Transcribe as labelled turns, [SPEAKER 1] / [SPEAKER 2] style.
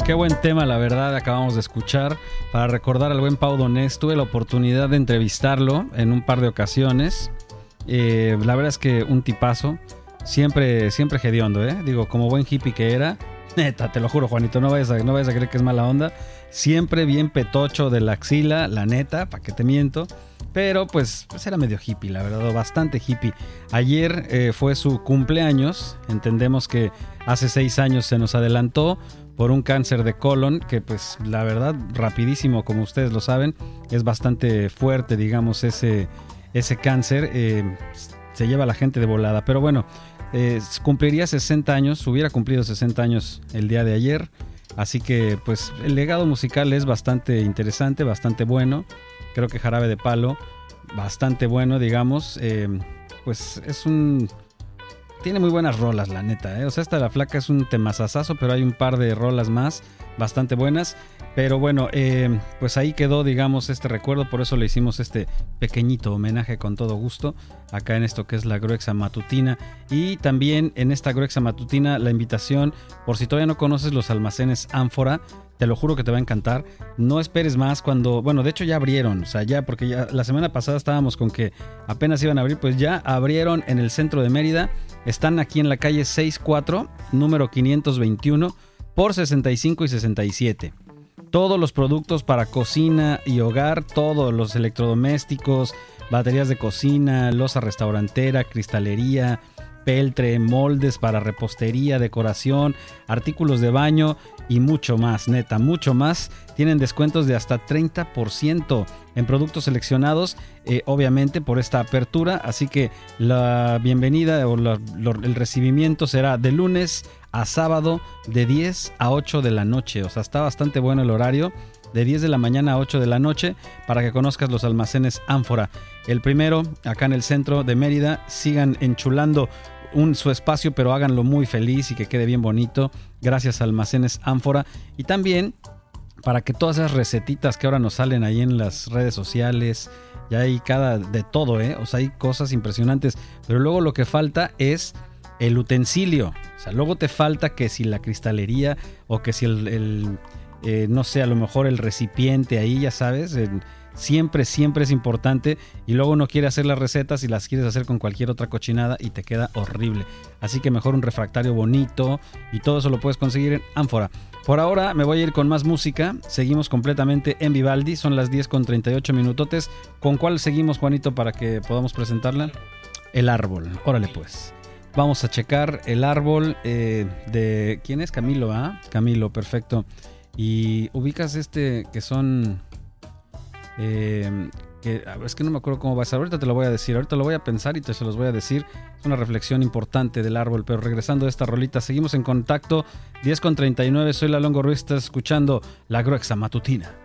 [SPEAKER 1] qué buen tema, la verdad, acabamos de escuchar. Para recordar al buen Pau Donés, tuve la oportunidad de entrevistarlo en un par de ocasiones. La verdad es que un tipazo, siempre hediondo, digo, como buen hippie que era. Neta, te lo juro, Juanito, no vayas a creer que es mala onda. Siempre bien petocho de la axila, la neta, ¿para qué te miento? Pero pues era medio hippie, la verdad, bastante hippie. Ayer fue su cumpleaños. Entendemos que hace 6 años se nos adelantó por un cáncer de colon, que pues la verdad, rapidísimo, como ustedes lo saben, es bastante fuerte, digamos, ese cáncer. Se lleva a la gente de volada. Pero bueno, cumpliría 60 años, hubiera cumplido 60 años el día de ayer. Así que pues el legado musical es bastante interesante, bastante bueno. Creo que Jarabe de Palo, bastante bueno, digamos. Pues tiene muy buenas rolas, la neta, O sea, esta de La Flaca es un temazazazo, pero hay un par de rolas más bastante buenas. Pero bueno, pues ahí quedó, digamos, este recuerdo. Por eso le hicimos este pequeñito homenaje con todo gusto acá en esto que es la Gruexa Matutina. Y también en esta Gruexa Matutina la invitación, por si todavía no conoces los almacenes Ánfora, te lo juro que te va a encantar. No esperes más bueno, de hecho ya abrieron, o sea, ya, porque ya la semana pasada estábamos con que apenas iban a abrir, pues ya abrieron en el centro de Mérida. Están aquí en la calle 64, número 521, por 65 y 67. Todos los productos para cocina y hogar, todos los electrodomésticos, baterías de cocina, loza restaurantera, cristalería, peltre, moldes para repostería, decoración, artículos de baño y mucho más, neta, mucho más. Tienen descuentos de hasta 30% en productos seleccionados, obviamente por esta apertura. Así que la bienvenida o el recibimiento será de lunes a sábado de 10 a 8 de la noche. O sea, está bastante bueno el horario, de 10 de la mañana a 8 de la noche, para que conozcas los almacenes Ánfora. El primero, acá en el centro de Mérida. Sigan enchulando su espacio, pero háganlo muy feliz y que quede bien bonito, gracias a Almacenes Ánfora. Y también para que todas esas recetitas que ahora nos salen ahí en las redes sociales, ya hay de todo, o sea, hay cosas impresionantes, pero luego lo que falta es el utensilio. O sea, luego te falta que si la cristalería o que si no sé, a lo mejor el recipiente ahí, ya sabes, siempre es importante, y luego uno quiere hacer las recetas y las quieres hacer con cualquier otra cochinada y te queda horrible. Así que mejor un refractario bonito, y todo eso lo puedes conseguir en Ánfora. Por ahora me voy a ir con más música. Seguimos completamente en Vivaldi, son las 10:38 minutotes. ¿Con cuál seguimos, Juanito, para que podamos presentarla? El Árbol, órale pues. Vamos a checar El Árbol de... ¿Quién es? Camilo, ¿ah? Camilo, perfecto. Y ubicas que son... es que no me acuerdo cómo va a ser. Ahorita te lo voy a decir, ahorita lo voy a pensar y se los voy a decir. Es una reflexión importante del Árbol. Pero regresando a esta rolita, seguimos en contacto. 10:39, soy Lalongo Ruiz, estás escuchando La Gruexa Matutina.